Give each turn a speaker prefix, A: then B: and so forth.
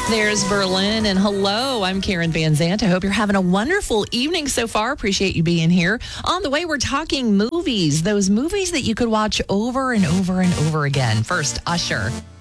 A: There's Berlin, and hello, I'm Karen Van Zant. I hope you're having a wonderful evening so far. Appreciate you being here. On the way, we're talking movies, those movies that you could watch over and over and over again. First, Usher.